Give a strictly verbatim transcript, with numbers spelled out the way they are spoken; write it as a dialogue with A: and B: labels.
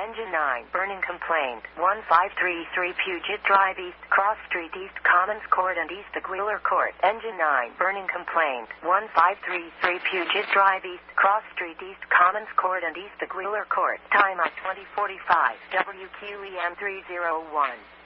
A: Engine nine, burning complaint. one five three three Puget Drive East, Cross Street East, Commons Court and East Aguilar Court. Engine nine, burning complaint. one five three three Puget Drive East, Cross Street East, Commons Court and East Aguilar Court. Time at twenty forty-five. W Q E M three oh one.